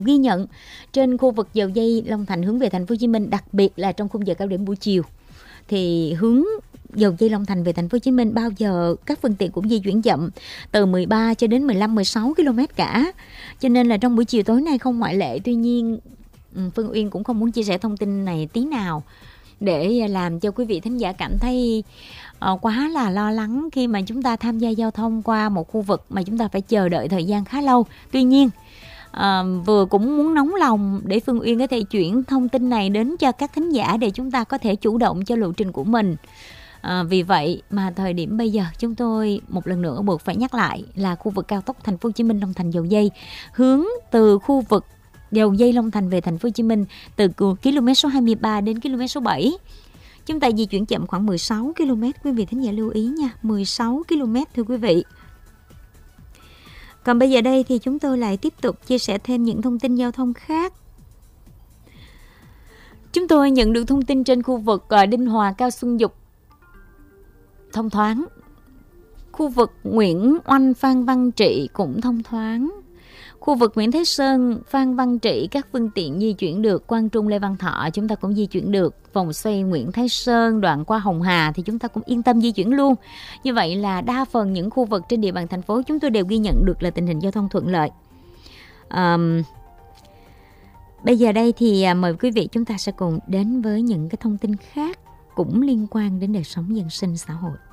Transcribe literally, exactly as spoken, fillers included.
Ghi nhận trên khu vực dầu dây Long Thành hướng về thành phố Hồ Chí Minh, đặc biệt là trong khung giờ cao điểm buổi chiều, thì hướng dầu dây Long Thành về thành phố Hồ Chí Minh bao giờ các phương tiện cũng di chuyển chậm, từ mười ba cho đến mười lăm mười sáu ki lô mét cả. Cho nên là trong buổi chiều tối nay không ngoại lệ. Tuy nhiên Phương Uyên cũng không muốn chia sẻ thông tin này tí nào để làm cho quý vị thính giả cảm thấy uh, quá là lo lắng khi mà chúng ta tham gia giao thông qua một khu vực mà chúng ta phải chờ đợi thời gian khá lâu. Tuy nhiên À, vừa cũng muốn nóng lòng để Phương Uyên có thể chuyển thông tin này đến cho các thính giả để chúng ta có thể chủ động cho lộ trình của mình. À, vì vậy mà thời điểm bây giờ chúng tôi một lần nữa buộc phải nhắc lại là khu vực cao tốc thành phố Hồ Chí Minh Long Thành dầu dây, hướng từ khu vực dầu dây Long Thành về thành phố Hồ Chí Minh từ km số hai mươi ba đến km số bảy, chúng ta di chuyển chậm khoảng mười sáu ki lô mét. Quý vị thính giả lưu ý nha, mười sáu ki lô mét thưa quý vị. Còn bây giờ đây thì chúng tôi lại tiếp tục chia sẻ thêm những thông tin giao thông khác. Chúng tôi nhận được thông tin trên khu vực Đinh Hòa Cao Xuân Dục thông thoáng. Khu vực Nguyễn Oanh Phan Văn Trị cũng thông thoáng. Khu vực Nguyễn Thái Sơn, Phan Văn Trị các phương tiện di chuyển được. Quang Trung, Lê Văn Thọ chúng ta cũng di chuyển được. Vòng xoay Nguyễn Thái Sơn đoạn qua Hồng Hà thì chúng ta cũng yên tâm di chuyển luôn. Như vậy là đa phần những khu vực trên địa bàn thành phố chúng tôi đều ghi nhận được là tình hình giao thông thuận lợi. Um, bây giờ đây thì mời quý vị chúng ta sẽ cùng đến với những cái thông tin khác cũng liên quan đến đời sống dân sinh xã hội.